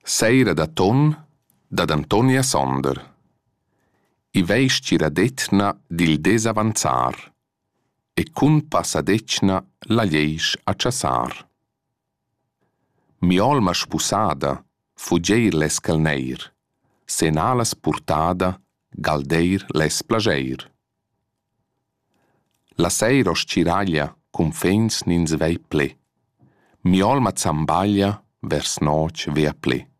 Seira da ton, dad Antonia Sonder. I veis ciradetna dil desavanzar, e cun passadetna la lleisch a ciasar. Mi olma spusada, fugeir les calneir, sen alas purtada, galdeir les plageir. La seira sciraglia cun fens nins vei ple, mi olma zambaglia vers noc via ple.